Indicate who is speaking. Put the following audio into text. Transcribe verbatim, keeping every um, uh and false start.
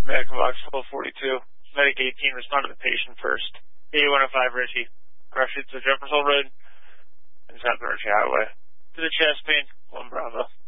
Speaker 1: American Box twelve forty-two. Medic eighteen, respond to the patient first. eighty-one oh five Richie. Rush it to Jefferson Road and South Richie Highway. To the chest pain, one Bravo.